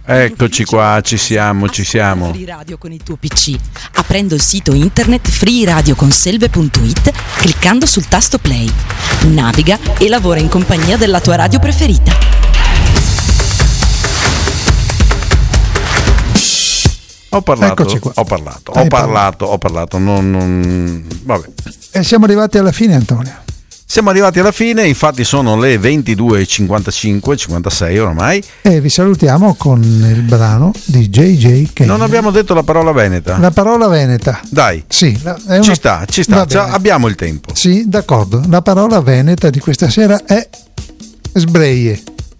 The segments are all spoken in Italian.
Eccoci qua, ci siamo. Free Radio con il tuo PC, aprendo il sito internet freeradioconselve.it, cliccando sul tasto play. Naviga e lavora in compagnia della tua radio preferita. Ho parlato, vabbè. E siamo arrivati alla fine, Antonio. Siamo arrivati alla fine, infatti sono le 22:55, 56 oramai. E vi salutiamo con il brano di JJ Kane. Non abbiamo detto la parola veneta. La parola veneta. Dai. Sì. Ci sta. Abbiamo il tempo. Sì, d'accordo. La parola veneta di questa sera è sbreie.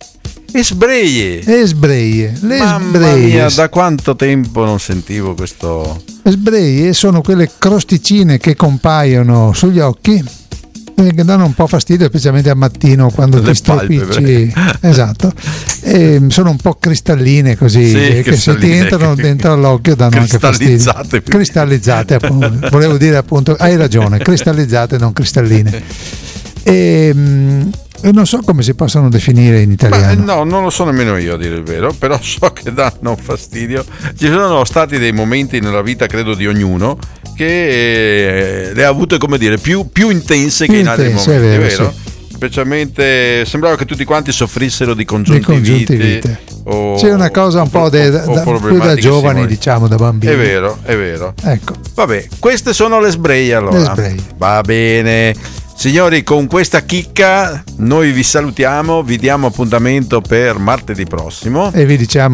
Sbreie. Mamma mia, da quanto tempo non sentivo questo. Sbreie sono quelle crosticine che compaiono sugli occhi, che danno un po' fastidio, specialmente al mattino quando ti stropicci. Esatto. E sono un po' cristalline così, sì, che se ti entrano dentro l'occhio danno anche fastidio. Cristallizzate, appunto. Volevo dire, appunto, hai ragione, cristallizzate, non cristalline. E non so come si possono definire in italiano. No, non lo so nemmeno io, a dire il vero, però so che danno fastidio. Ci sono stati dei momenti nella vita, credo, di ognuno che le ha avute, come dire, più intense che in altri momenti, è vero? Sì. Specialmente sembrava che tutti quanti soffrissero di congiuntivite. C'è una cosa un po' più da giovani, diciamo, da bambini. È vero. Ecco. Vabbè, queste sono le sbreie, allora. Le sbreie. Va bene. Signori, con questa chicca noi vi salutiamo, vi diamo appuntamento per martedì prossimo e vi diciamo